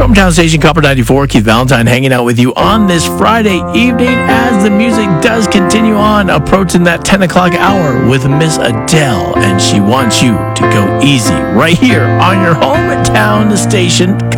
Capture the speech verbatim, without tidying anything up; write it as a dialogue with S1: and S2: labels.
S1: hometown station, Copper ninety-four. Keith Valentine hanging out with you on this Friday evening as the music does continue on, approaching that ten o'clock hour with Miss Adele. And she wants you to go easy right here on your hometown station,